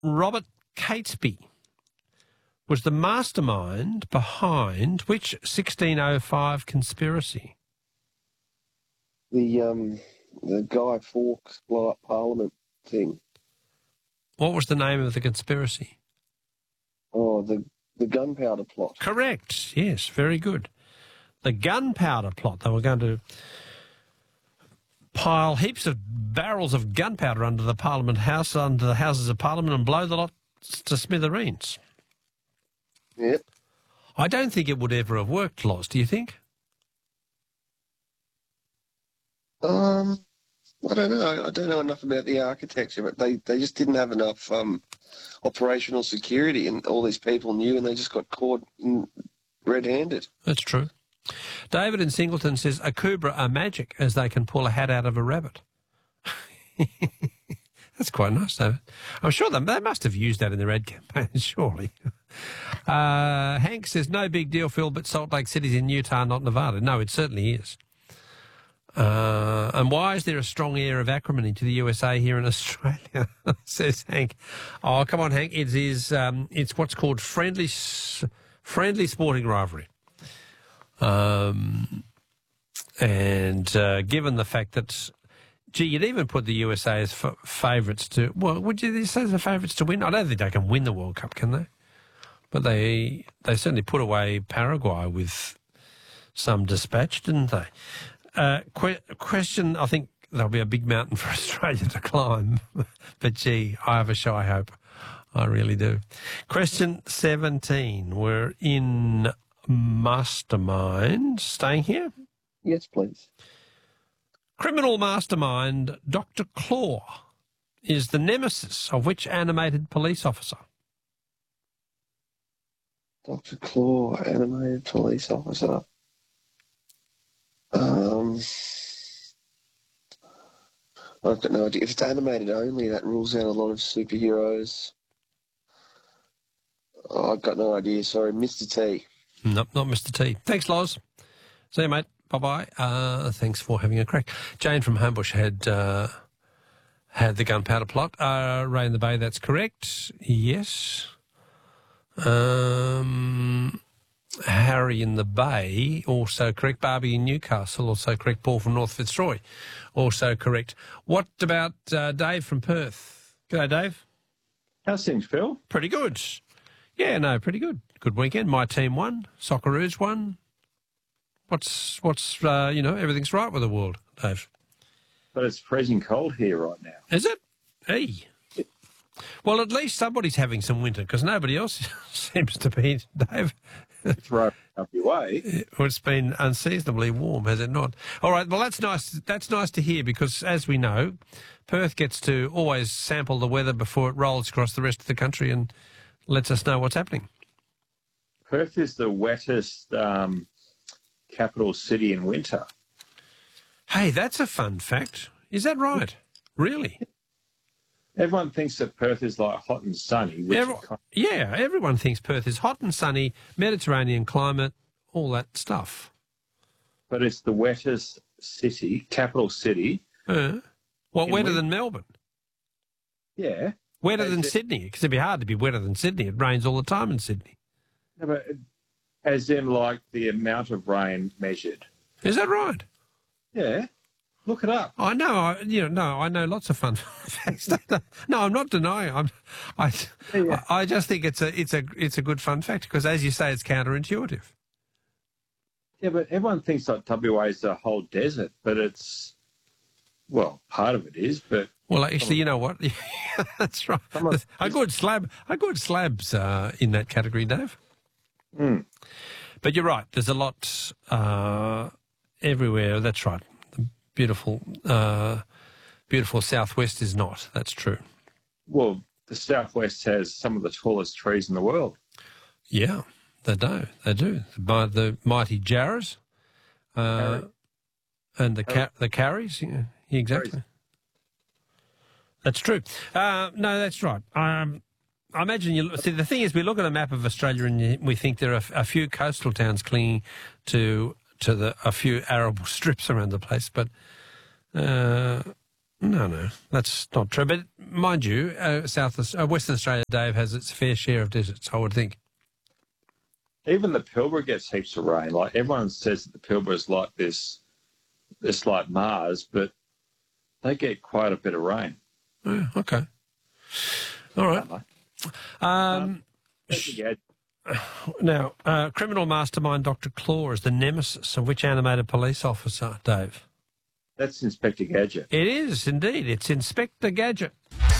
Robert Catesby was the mastermind behind which 1605 conspiracy? The Guy Fawkes blow up Parliament thing. What was the name of the conspiracy? Oh, the gunpowder plot. Correct. Yes, very good. The gunpowder plot. They were going to pile heaps of barrels of gunpowder under the Parliament House, under the Houses of Parliament, and blow the lot to smithereens. Yep. I don't think it would ever have worked, Loz. Do you think? I don't know. I don't know enough about the architecture, but they just didn't have enough operational security, and all these people knew, and they just got caught red-handed. That's true. David in Singleton says, a Akubra are magic as they can pull a hat out of a rabbit. That's quite nice, David. I'm sure they must have used that in their ad campaign, surely. Hank says, no big deal, Phil, but Salt Lake City's in Utah, not Nevada. No, it certainly is. And why is there a strong air of acrimony to the USA here in Australia? Says Hank. Oh, come on, Hank. It is. It's what's called friendly sporting rivalry. And given the fact that, gee, you'd even put the USA as favourites to. Well, would you say they're favourites to win? I don't think they can win the World Cup, can they? But they certainly put away Paraguay with some dispatch, didn't they? Question, I think there'll be a big mountain for Australia to climb, but gee, I have a shy hope. I really do. Question 17. We're in Mastermind. Staying here? Yes, please. Criminal mastermind Dr. Claw is the nemesis of which animated police officer? Dr. Claw, animated police officer. I've got no idea. If it's animated only, that rules out a lot of superheroes. Oh, I've got no idea. Sorry, Mr. T. Nope, not Mr. T. Thanks, Loz. See you, mate. Bye-bye. Thanks for having a crack. Jane from Homebush had the gunpowder plot. Ray in the Bay, that's correct. Yes. Harry in the Bay, also correct. Barbie in Newcastle, also correct. Paul from North Fitzroy, also correct. What about Dave from Perth? G'day, Dave. How's things, Phil? Pretty good. Yeah, no, pretty good. Good weekend. My team won. Socceroos won. What's everything's right with the world, Dave. But it's freezing cold here right now. Is it? Hey. Well, at least somebody's having some winter because nobody else seems to be, Dave. It's right up your way. Well, it's been unseasonably warm, has it not? All right, well, that's nice. That's nice to hear because, as we know, Perth gets to always sample the weather before it rolls across the rest of the country and lets us know what's happening. Perth is the wettest capital city in winter. Hey, that's a fun fact. Is that right? Really? Everyone thinks that Perth is like hot and sunny. Everyone thinks Perth is hot and sunny, Mediterranean climate, all that stuff. But it's the wettest city, capital city. Wetter than Melbourne? Yeah. Wetter than Sydney? Because it'd be hard to be wetter than Sydney. It rains all the time in Sydney. No, but as in like the amount of rain measured. Is that right? Yeah. Look it up. I know. I know lots of fun facts. No, I'm not denying. I just think it's a good fun fact because, as you say, it's counterintuitive. Yeah, but everyone thinks like WA is a whole desert, but it's part of it is. But actually, you know what? That's right. A good slabs in that category, Dave. Mm. But you're right. There's a lot everywhere. That's right. Beautiful southwest is not. That's true. Well, the southwest has some of the tallest trees in the world. Yeah, they do. They do. By the mighty Jarrahs and the Carries. Yeah, exactly. That's true. No, that's right. I imagine the thing is, we look at a map of Australia and we think there are a few coastal towns clinging to a few arable strips around the place, but No, that's not true. But mind you, Western Australia, Dave, has its fair share of deserts, I would think. Even the Pilbara gets heaps of rain. Like everyone says that the Pilbara is like this, it's like Mars, but they get quite a bit of rain. Oh, okay. All right. Now, criminal mastermind Dr. Claw is the nemesis of which animated police officer, Dave? That's Inspector Gadget. It is, indeed. It's Inspector Gadget.